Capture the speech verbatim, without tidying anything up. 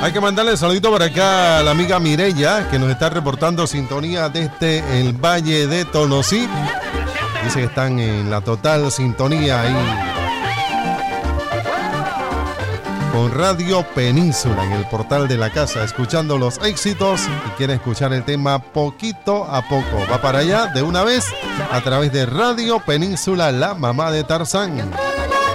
Hay que mandarle un saludito por acá a la amiga Mireya, que nos está reportando sintonía desde el Valle de Tonosí. Dice que están en la total sintonía ahí con Radio Península en el portal de la casa, escuchando los éxitos y quiere escuchar el tema poquito a poco. Va para allá de una vez a través de Radio Península, la mamá de Tarzán.